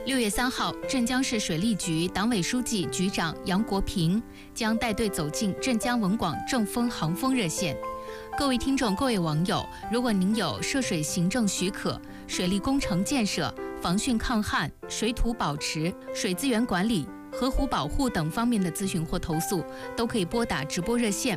6月3号，镇江市水利局党委书记、局长杨国平将带队走进镇江文广正风航风热线。各位听众、各位网友，如果您有涉水行政许可、水利工程建设、防汛抗旱、水土保持、水资源管理、河湖保护等方面的咨询或投诉，都可以拨打直播热线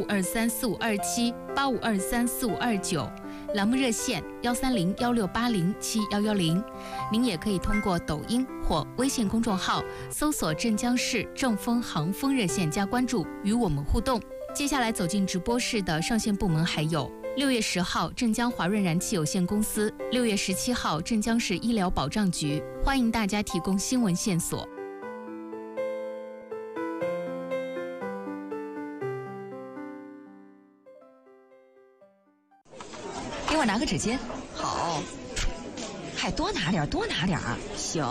85234527、85234529。栏目热线13016807110，您也可以通过抖音或微信公众号搜索镇江市正风航风热线加关注，与我们互动。接下来走进直播室的上线部门还有：6月10号镇江华润燃气有限公司，6月17号镇江市医疗保障局。欢迎大家提供新闻线索。 给我拿个纸巾。好，还多拿点，多拿点。行。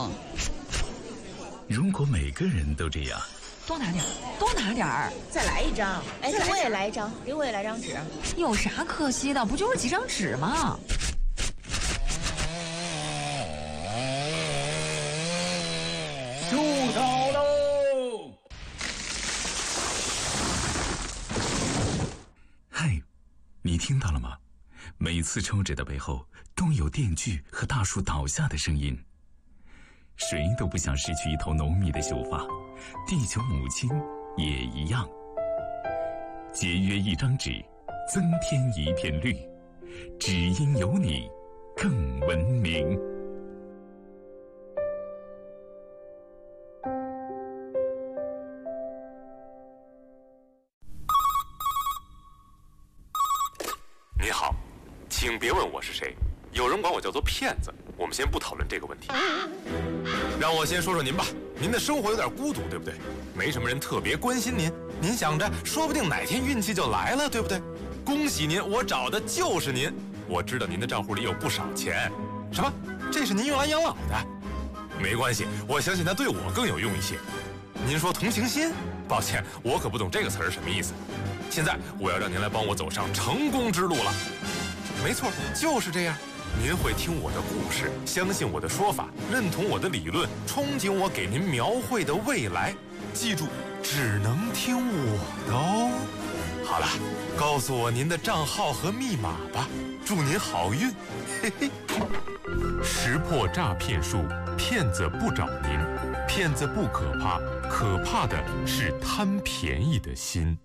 如果每个人都这样， 多拿点，多拿点。 再来一张。哎，给我也来一张，给我也来张纸。 有啥可惜的？不就是几张纸吗？ 收到喽！嗨，你听到了吗？每次抽纸的背后都有电锯和大树倒下的声音。谁都不想失去一头浓密的秀发，地球母亲也一样。节约一张纸，增添一片绿，只因有你更文明。 你好，请别问我是谁，有人管我叫做骗子。我们先不讨论这个问题，让我先说说您吧。您的生活有点孤独，对不对？没什么人特别关心您，您想着说不定哪天运气就来了，对不对？恭喜您，我找的就是您。我知道您的账户里有不少钱。什么？这是您用来养老的？没关系，我相信它对我更有用一些。您说同情心？抱歉，我可不懂这个词儿什么意思。现在我要让您来帮我走上成功之路了。没错，就是这样。您会听我的故事，相信我的说法，认同我的理论，憧憬我给您描绘的未来。记住，只能听我的哦。好了，告诉我您的账号和密码吧。祝您好运。嘿嘿。识破诈骗术，骗子不找您。骗子不可怕，可怕的是贪便宜的心。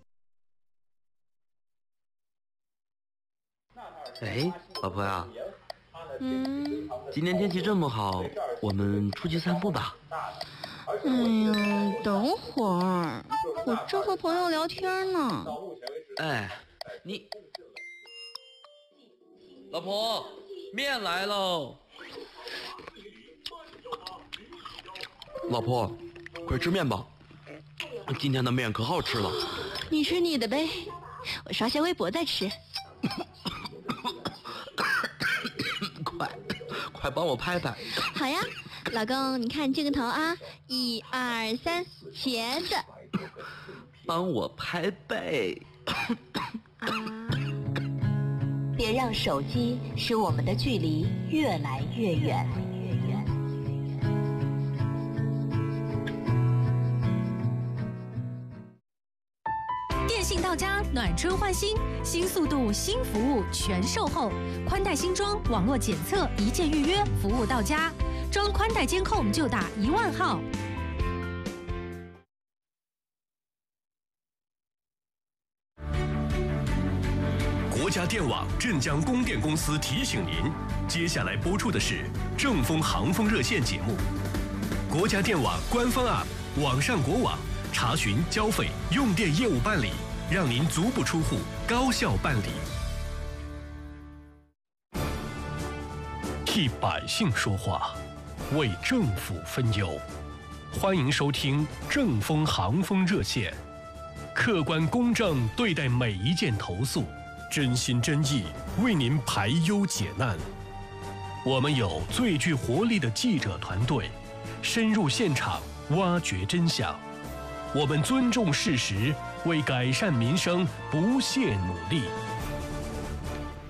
哎，老婆呀。今天天气这么好，我们出去散步吧。 哎呀，等会儿，我正和朋友聊天呢。 哎，你，老婆，面来喽！老婆，快吃面吧，今天的面可好吃了。 你吃你的呗，我刷下微博再吃。 快帮我拍拍。 好呀，老公，你看这个头啊，1、2、3，斜的。 帮我拍背。 别让手机使我们的距离越来越远。 电信到家，暖春换新，新速度、新服务全售后，宽带新装，网络检测，一键预约，服务到家。装宽带监控就打10000号。 国家电网镇江供电公司提醒您，接下来播出的是正风航风热线节目。国家电网官方 App 网上国网，查询交费、用电业务办理，让您足不出户，高效办理。替百姓说话，为政府分忧。欢迎收听正风航风热线，客观公正对待每一件投诉，真心真意为您排忧解难。我们有最具活力的记者团队，深入现场挖掘真相。我们尊重事实，为改善民生不懈努力。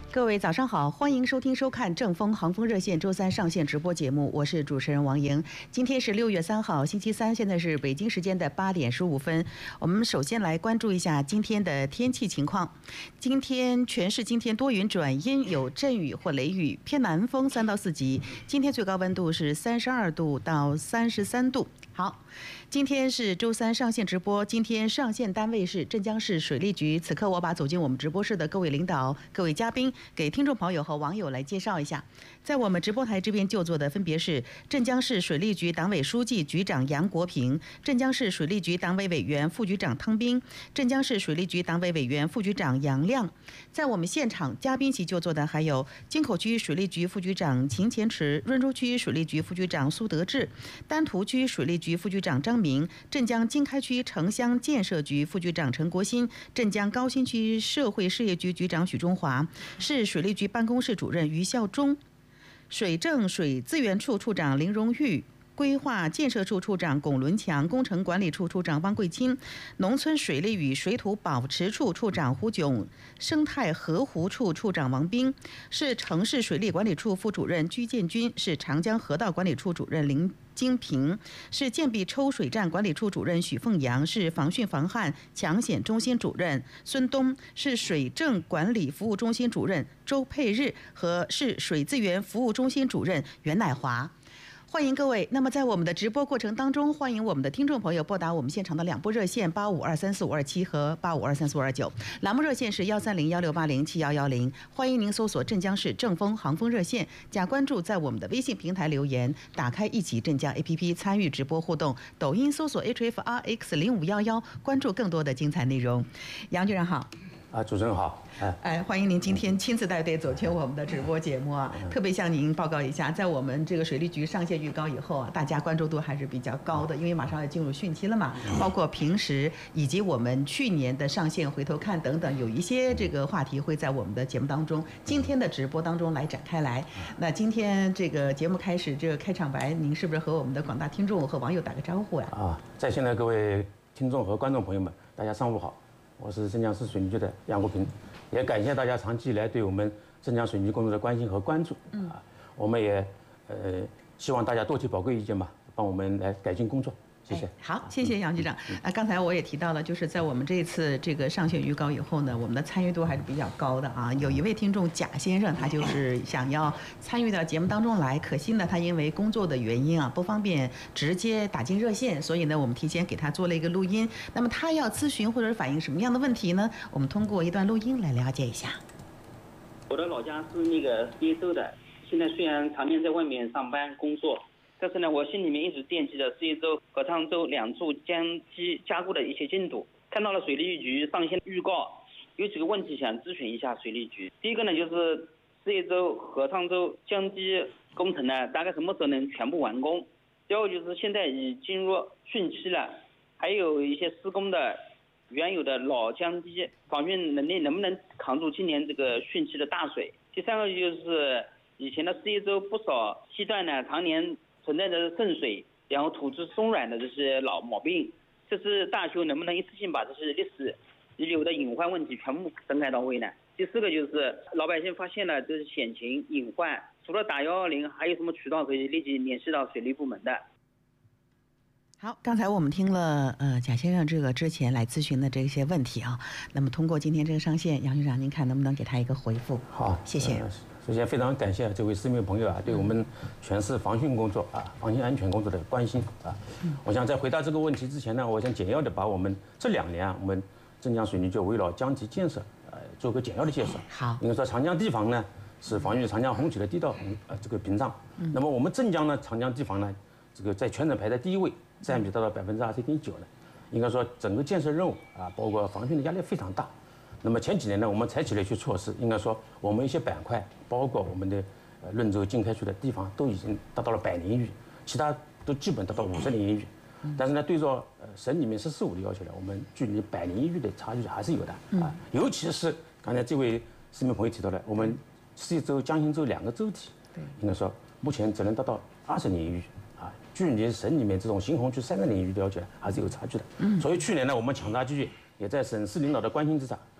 各位早上好，欢迎收听收看正风航风热线周三上线直播节目，我是主持人王莹。今天是6月3号，星期三，现在是北京时间的8点15分。我们首先来关注一下今天的天气情况。全市今天多云转阴，有阵雨或雷雨，偏南风3到4级。今天最高温度是32度到33度。好，今天是周三上线直播，今天上线单位是镇江市水利局。此刻我把走进我们直播室的各位领导、各位嘉宾，给听众朋友和网友来介绍一下。在我们直播台这边就座的分别是镇江市水利局党委书记、局长杨国平，镇江市水利局党委委员、副局长汤斌，镇江市水利局党委委员、副局长杨亮。在我们现场嘉宾席就座的还有京口区水利局副局长秦前池、润州区水利局副局长苏德志、丹徒区水利局副局长张明、镇江经开区城乡建设局副局长陈国新、镇江高新区社会事业局局长许中华、市水利局办公室主任于孝忠、水政水资源处处长林荣玉、规划建设处处长龚伦强、工程管理处处长汪桂清、农村水利与水土保持处处长胡炯、生态河湖处处长王斌，市城市水利管理处副主任居建军，是长江河道管理处主任林金平，是建壁抽水站管理处主任许凤阳，是防汛防旱抢险中心主任孙东，是水政管理服务中心主任周佩日和市水资源服务中心主任袁乃华。欢迎各位。那么在我们的直播过程当中，欢迎我们的听众朋友拨打我们现场的2部热线85234527和85234529，栏目热线是13016807110。欢迎您搜索镇江市正风航风热线，加关注，在我们的微信平台留言，打开一起镇江 APP 参与直播互动，抖音搜索 HFRX0511，关注更多的精彩内容。杨局长好。 主持人好， 欢迎您今天亲自带队走进我们的直播节目啊！特别向您报告一下，在我们这个水利局上线预告以后啊，大家关注度还是比较高的，因为马上要进入汛期了嘛。包括平时以及我们去年的上线、回头看等等，有一些这个话题会在我们的节目当中、今天的直播当中来展开来。那今天这个节目开始，这个开场白，您是不是和我们的广大听众和网友打个招呼呀？ 在线的各位听众和观众朋友们，大家上午好。我是镇江市水利局的杨国平，也感谢大家长期以来对我们镇江水利工作的关心和关注。我们也希望大家多提宝贵意见吧，帮我们来改进工作。谢谢。 好，谢谢杨局长。刚才我也提到了，就是在我们这次这个上线预告以后呢，我们的参与度还是比较高的啊。有一位听众贾先生，他就是想要参与到节目当中来，可惜呢，他因为工作的原因啊，不方便直接打进热线，所以呢，我们提前给他做了一个录音。那么他要咨询或者反映什么样的问题呢？我们通过一段录音来了解一下。 我的老家是那个掖州的，现在虽然常年在外面上班工作。但是呢，我心里面一直惦记着掖州和沧州2处江基加固的一些进度。看到了水利局上线预告，有几个问题想咨询一下水利局。第一个呢，就是掖州和沧州江基工程呢，大概什么时候能全部完工？第二个就是现在已进入汛期了，还有一些施工的原有的老江基防汛能力能不能扛住今年这个汛期的大水？第三个就是以前的掖州不少溪段呢，常年存在着渗水，然后土质松软的这些老毛病，这次大修能不能一次性把这些历史遗留的隐患问题全部整改到位呢？第4个就是老百姓发现了这是险情隐患，除了打110，还有什么渠道可以立即联系到水利部门的？ 好，刚才我们听了贾先生这个之前来咨询的这些问题啊，那么通过今天这个上线，杨局长您看能不能给他一个回复？ 好， 谢谢。 首先非常感谢这位市民朋友对我们全市防汛工作防汛安全工作的关心我想在回答这个问题之前呢，我想简要的把我们这2年我们镇江水利局围绕江堤建设做个简要的介绍。 好， 应该说长江堤防呢是防御长江洪水的第一道这个屏障。那么我们镇江呢长江堤防呢这个在全省排在第1位，占比达到21.9%的。应该说整个建设任务包括防汛的压力非常大。那么前几年呢，我们采取了一些措施，应该说我们一些板块，包括我们的润州经开区的地方都已经达到了100年一遇，其他都基本达到50年一遇。但是呢，对照省里面“145”的要求呢，我们距离100年一遇的差距还是有的尤其是刚才这位市民朋友提到的，我们掖州、江心州2个州体，应该说目前只能达到20年一遇距离省里面这种新洪区30年一遇的要求还是有差距的。所以去年呢，我们抢抓机遇。也在省市领导的关心之下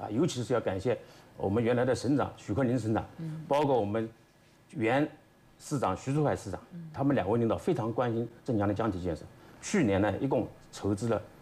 尤其是要感谢我们原来的省长许昆林省长，包括我们原市长徐树海市长，他们2位领导非常关心镇江的江体建设。去年呢，一共筹资了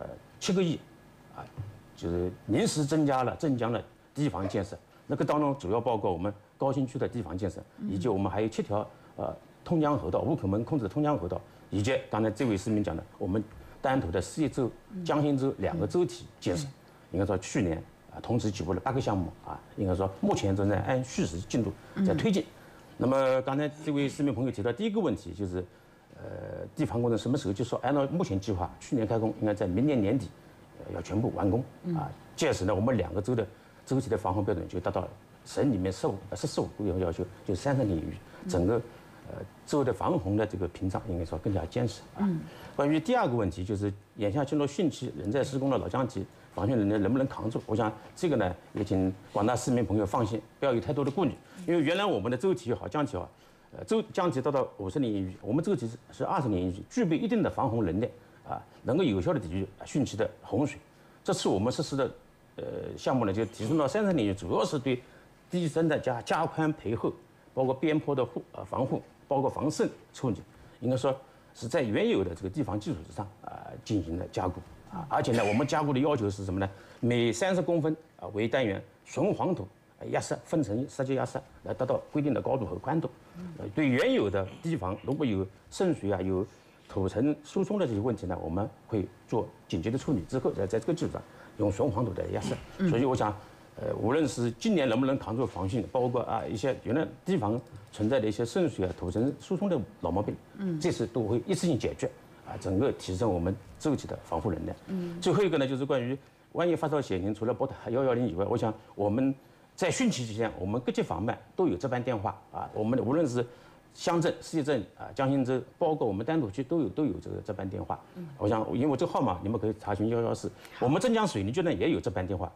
7个亿，就是临时增加了镇江的堤防建设。那个当中主要包括我们高新区的堤防建设，以及我们还有7条通江河道、五口门控制的通江河道，以及刚才这位市民讲的我们丹头的事业州、江心州2个州体建设。应该说去年同时举办了8个项目应该说目前正在按叙时进度在推进。那么刚才这位市民朋友提到第一个问题就是，地防工程什么时候结束？按照目前计划，去年开工，应该在明年年底要全部完工届时呢，我们2个州的州体的防洪标准就达到省里面14五规定要求，就是33年一遇，整个州的防洪的这个屏障应该说更加坚实关于第2个问题，就是眼下进入汛期，仍在施工的老江体防汛能力能不能扛住？我想这个呢，也请广大市民朋友放心，不要有太多的顾虑，因为原来我们的州体也好，江体也好，江体达到50年一遇，我们州体是20年一遇，具备一定的防洪能力能够有效的抵御汛期的洪水。这次我们实施的项目呢，就提升到33年一遇，主要是对地震的加宽培厚，包括边坡的防护，包括防渗处理，应该说是在原有的这个地防基础之上进行了加固而且呢，我们加固的要求是什么呢？每30公分为单元纯黄土压实，分层设计压实，来达到规定的高度和宽度。对原有的地防如果有渗水有土层疏松的这些问题呢，我们会做紧急的处理，之后在这个基础上用纯黄土来压实。所以我想，无论是今年能不能扛住防汛，包括一些原来地防存在的一些渗水土层疏松的老毛病，这次都会一次性解决整个提升我们州体的防护能力。最后一个呢，就是关于万一发生险情，除了拨打110以外，我想我们在汛期期间，我们各级防办都有值班电话我们无论是乡镇、市镇江心州，包括我们丹头区都有这个值班电话。我想，因为我这个号码你们可以查询114。我们镇江水利局呢也有值班电话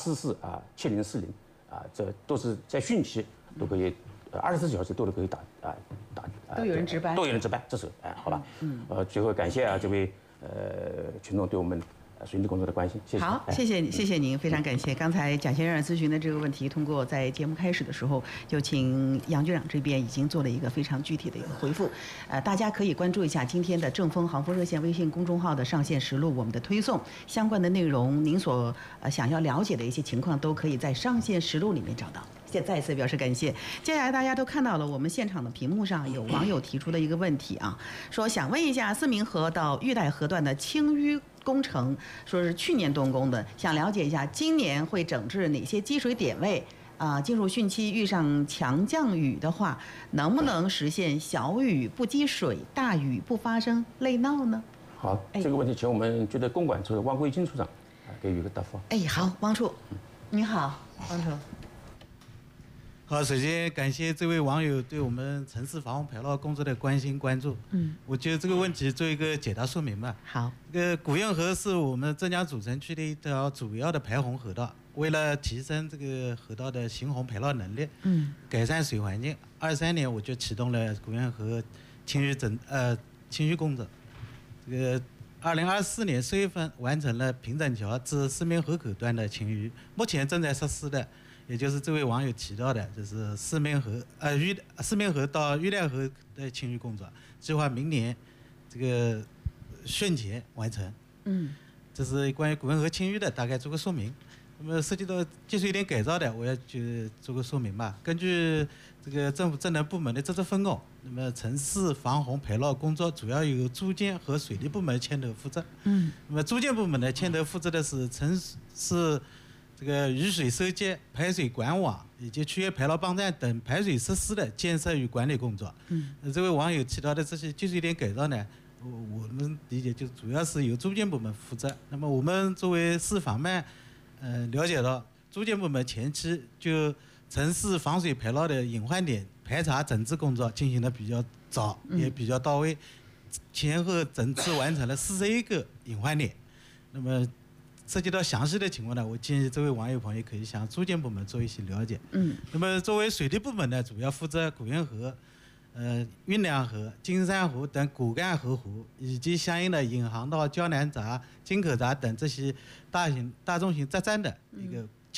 8447040这都是在汛期都可以24小时都可以打都有人值班， 这是好吧。最后感谢这位群众对我们水利工作的关心，谢谢。 好，谢谢您，非常感谢。刚才贾先生咨询的这个问题，通过在节目开始的时候，就请杨局长这边已经做了一个非常具体的一个回复。大家可以关注一下今天的正风航风热线微信公众号的上线实录，我们的推送相关的内容，您所想要了解的一些情况，都可以在上线实录里面找到。再次表示感谢。接下来大家都看到了，我们现场的屏幕上有网友提出的一个问题说想问一下四明河到玉带河段的清淤工程，说是去年动工的，想了解一下今年会整治哪些积水点位进入汛期遇上强降雨的话，能不能实现小雨不积水，大雨不发生内涝呢？ 好，这个问题请我们局的公管处汪桂金处长给予一个答复。 好，汪处，你好，汪处。 好，首先感谢这位网友对我们城市防洪排涝工作的关心关注。我就这个问题做一个解答说明吧。 好， 这个古运河是我们镇江主城区的一条主要的排洪河道，为了提升这个河道的行洪排涝能力，改善水环境，23年我就启动了古运河清淤工程。这个2024年10月份完成了平整桥至四明河口段的清淤，目前正在实施的。也就是这位网友提到的，就是四明河到玉带河的清淤工作，计划明年这个汛前完成。这是关于古运河清淤的大概做个说明。那么涉及到积水点改造的，我也就做个说明吧。根据这个政府职能部门的职责分工，那么城市防洪排涝工作主要由住建和水利部门牵头负责。那么住建部门呢，牵头负责的是城市这个雨水收集、排水管网以及区域排涝泵站等排水设施的建设与管理工作。这位网友提到的这些积水点改造呢，我们理解就主要是由住建部门负责。那么我们作为市防办，了解到住建部门前期就城市防水排涝的隐患点排查整治工作进行的比较早，也比较到位，前后整治完成了41个隐患点。那么涉及到详细的情况呢，我建议这位网友朋友可以向住建部门做一些了解。那么作为水利部门呢，主要负责古运河、运粮河、金山湖等骨干河湖，以及相应的引航道、胶南闸、金口闸等这些大中型闸站的一个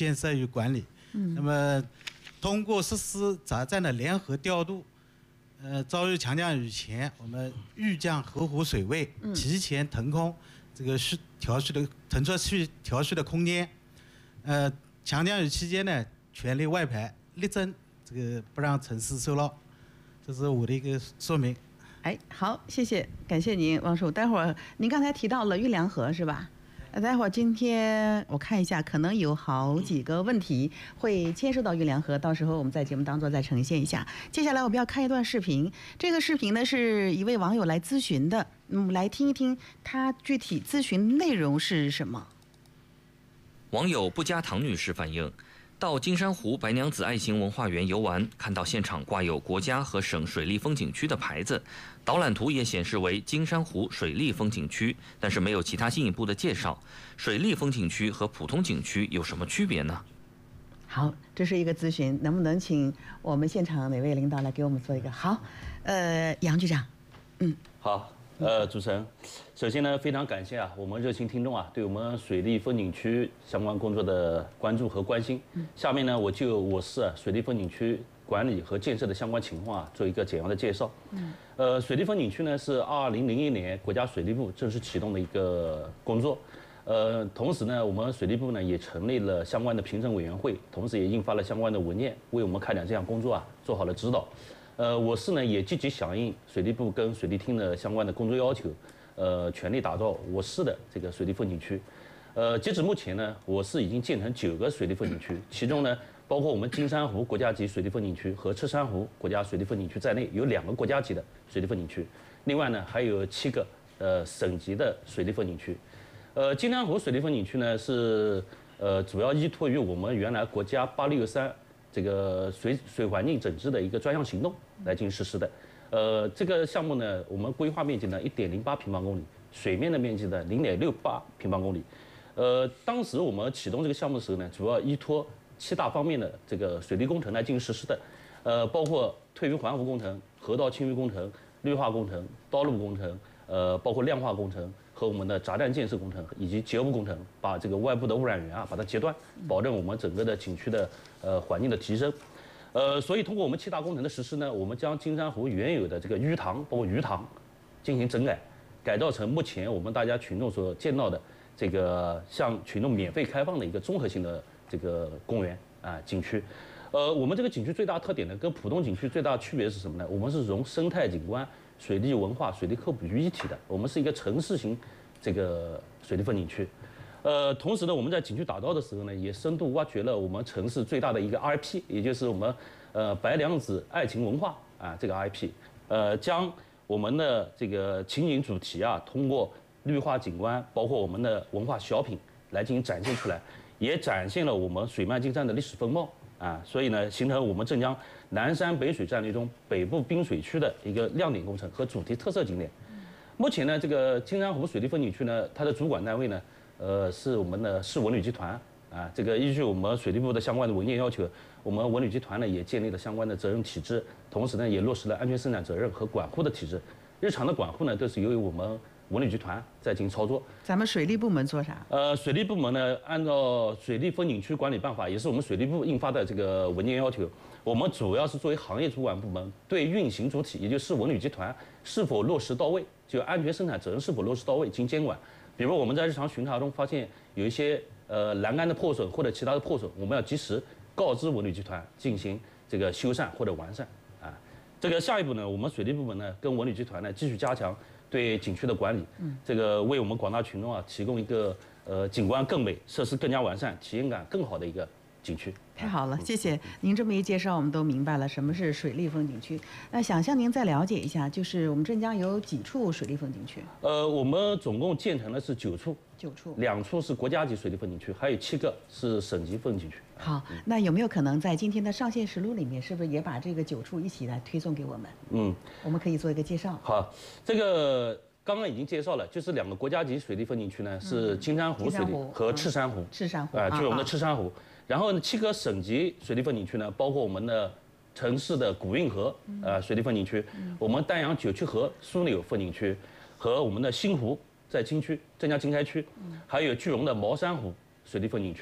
建设与管理。那么通过实施闸站的联合调度，遭遇强降雨前，我们预降河湖水位，提前腾空这个腾出调蓄的空间。强降雨期间呢，全力外排，力争这个不让城市受涝。这是我的一个说明。 哎，好，谢谢，感谢您，王叔。待会儿您刚才提到了运粮河是吧？待会儿今天我看一下，可能有好几个问题会牵涉到运粮河，到时候我们在节目当中再呈现一下。接下来我们要看一段视频，这个视频呢是一位网友来咨询的，来听一听他具体咨询内容是什么。 网友不加糖女士反映，到金山湖白娘子爱情文化园游玩，看到现场挂有国家和省水利风景区的牌子，导览图也显示为金山湖水利风景区，但是没有其他进一步的介绍。水利风景区和普通景区有什么区别呢？ 好，这是一个咨询，能不能请我们现场哪位领导来给我们做一个好？杨局长， 好。主持人，首先呢，非常感谢我们热心听众对我们水利风景区相关工作的关注和关心。下面呢，我就我市水利风景区管理和建设的相关情况做一个简要的介绍。水利风景区呢是2001年国家水利部正式启动的一个工作。同时呢，我们水利部呢也成立了相关的评审委员会，同时也印发了相关的文件，为我们开展这项工作做好了指导。我市呢也积极响应水利部跟水利厅的相关的工作要求，全力打造我市的这个水利风景区。截止目前呢，我市已经建成9个水利风景区，其中呢包括我们金山湖国家级水利风景区和赤山湖国家水利风景区在内，有2个国家级的水利风景区。另外呢还有7个省级的水利风景区。金山湖水利风景区呢是主要依托于我们原来国家863这个水环境整治的一个专项行动来进行实施的。这个项目呢，我们规划面积呢1.08平方公里，水面的面积呢0.68平方公里。当时我们启动这个项目的时候呢，主要依托7大方面的这个水利工程来进行实施的。包括退淤还湖工程、河道清淤工程、绿化工程、道路工程，包括量化工程和我们的闸站建设工程以及截污工程，把这个外部的污染源把它截断，保证我们整个的景区的环境的提升。所以通过我们7大工程的实施呢，我们将金山湖原有的这个淤塘包括鱼塘进行整改，改造成目前我们大家群众所见到的这个向群众免费开放的一个综合性的这个公园景区。我们这个景区最大特点呢，跟普通景区最大的区别是什么呢？我们是融生态景观、水利文化、水利科普于一体的，我们是一个城市型这个水利风景区。同时呢，我们在景区打造的时候呢，也深度挖掘了我们城市最大的一个 IP， 也就是我们白娘子爱情文化这个 IP， 将我们的这个情景主题通过绿化景观，包括我们的文化小品来进行展现出来，也展现了我们水漫金山的历史风貌所以呢，形成我们镇江南山北水战略中北部滨水区的一个亮点工程和主题特色景点。目前呢，这个金山湖水利风景区呢，它的主管单位呢，是我们的市文旅集团这个依据我们水利部的相关的文件要求，我们文旅集团呢也建立了相关的责任体制，同时呢也落实了安全生产责任和管护的体制。日常的管护呢都是由于我们文旅集团在进行操作。 咱们水利部门做啥？ 水利部门呢，按照《水利风景区管理办法》，也是我们水利部印发的这个文件要求，我们主要是作为行业主管部门，对运行主体，也就是文旅集团是否落实到位，就安全生产责任是否落实到位进行监管。比如我们在日常巡查中发现有一些栏杆的破损或者其他的破损，我们要及时告知文旅集团进行这个修缮或者完善这个下一步呢，我们水利部门呢跟文旅集团呢继续加强对景区的管理，这个为我们广大群众提供一个景观更美、设施更加完善、体验感更好的一个景区。 太好了，谢谢您这么一介绍，我们都明白了什么是水利风景区。那想向您再了解一下，就是我们镇江有几处水利风景区？ 我们总共建成的是9处 ，9处 ，2处是国家级水利风景区，还有7个是省级风景区。 好，那有没有可能在今天的上线实录里面，是不是也把这个9处一起来推送给我们？我们可以做一个介绍。 好，这个刚刚已经介绍了，就是2个国家级水利风景区呢是金山湖水利和赤山湖，就是我们的赤山湖。然后呢，7个省级水利风景区呢，包括我们的城市的古运河水利风景区，我们丹阳九曲河枢纽风景区，和我们的新湖在金区镇江经开区，还有句容的茅山湖水利风景区，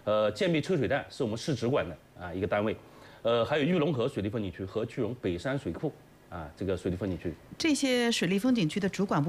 建壁抽水站是我们市直管的啊一个单位，还有玉龙河水利风景区和句容北山水库啊这个水利风景区。 这些水利风景区的主管部